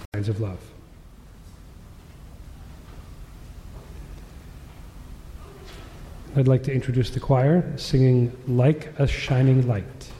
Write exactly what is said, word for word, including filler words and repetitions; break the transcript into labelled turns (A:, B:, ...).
A: signs of love. I'd like to introduce the choir singing Like a Shining Light.